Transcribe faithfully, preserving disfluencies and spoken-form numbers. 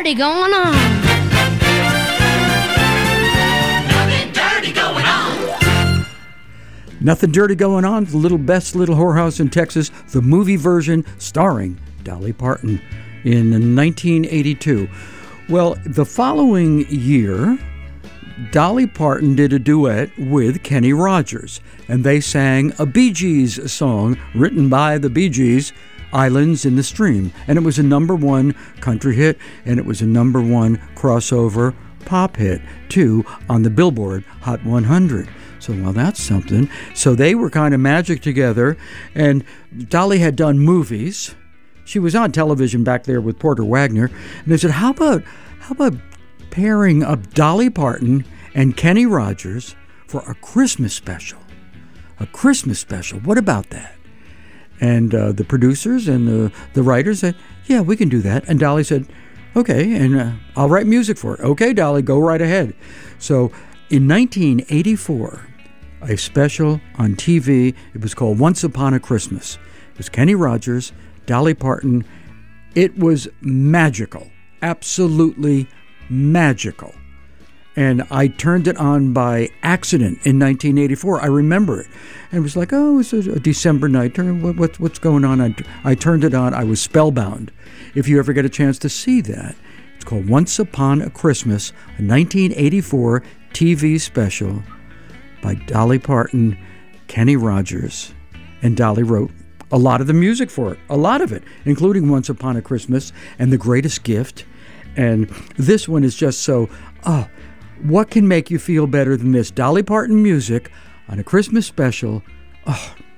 dirty going on. Nothing dirty going on. Nothing dirty going on. The little best little whorehouse in Texas, the movie version starring Dolly Parton in nineteen eighty-two. Well, the following year, Dolly Parton did a duet with Kenny Rogers, and they sang a Bee Gees song written by the Bee Gees, Islands in the Stream. And it was a number one country hit, and it was a number one crossover pop hit, too, on the Billboard Hot one hundred. So, well, that's something. So they were kind of magic together, and Dolly had done movies. She was on television back there with Porter Wagner, and they said, how about, how about pairing up Dolly Parton and Kenny Rogers for a Christmas special? A Christmas special. What about that? And uh, the producers and the, the writers said, yeah, we can do that. And Dolly said, okay, and uh, I'll write music for it. Okay, Dolly, go right ahead. So in nineteen eighty-four, a special on T V, it was called Once Upon a Christmas. It was Kenny Rogers, Dolly Parton. It was magical, absolutely magical. And I turned it on by accident in nineteen eighty-four. I remember it. And it was like, oh, it's a, a December night. What, what, what's going on? I, I turned it on. I was spellbound. If you ever get a chance to see that, it's called Once Upon a Christmas, a nineteen eighty-four T V special by Dolly Parton, Kenny Rogers. And Dolly wrote a lot of the music for it, a lot of it, including Once Upon a Christmas and The Greatest Gift. And this one is just so, oh, what can make you feel better than this? Dolly Parton music on a Christmas special. Oh,